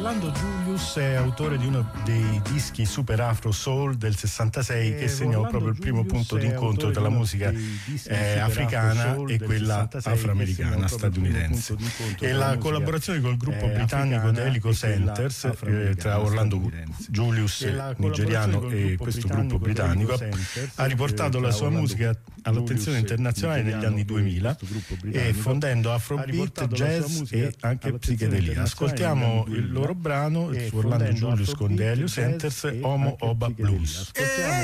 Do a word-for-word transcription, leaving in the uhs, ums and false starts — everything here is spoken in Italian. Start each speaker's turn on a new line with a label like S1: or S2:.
S1: Orlando Julius è autore di uno dei dischi super afro soul del sessantasei che segnò proprio il primo punto d'incontro tra la musica eh, africana e quella afroamericana statunitense, e la collaborazione col gruppo britannico The Helico Centers eh, tra Orlando Julius nigeriano e questo gruppo britannico ha riportato la sua musica all'attenzione internazionale negli anni duemila, e fondendo afrobeat, jazz e anche psichedelia. Ascoltiamo il loro brano su Orlando Julius con The Helico Centers, Homo Oba Blues.